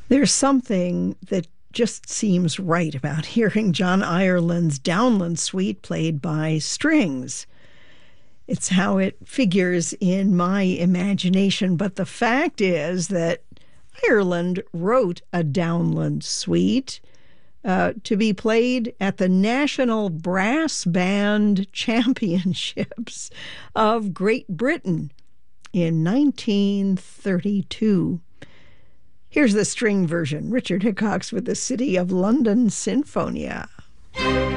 There's something that just seems right about hearing John Ireland's Downland Suite played by strings. It's how it figures in my imagination, but the fact is that Ireland wrote a Downland Suite to be played at the National Brass Band Championships of Great Britain in 1932. Here's the string version. Richard Hickox with the City of London Sinfonia.